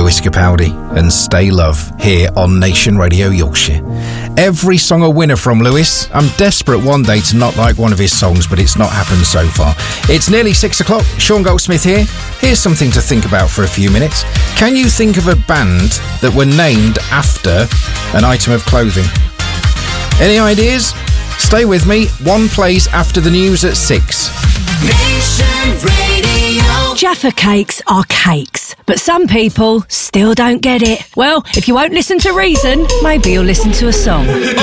Lewis Capaldi and Stay Love here on Nation Radio Yorkshire. Every song a winner from Lewis. I'm desperate one day to not like one of his songs, but it's not happened so far. It's nearly 6 o'clock. Sean Goldsmith here. Here's something to think about for a few minutes. Can you think of a band that were named after an item of clothing? Any ideas? Stay with me. One plays after the news at 6. Nation Radio. Jaffa cakes are cakes, but some people still don't get it. Well, if you won't listen to reason, maybe you'll listen to a song.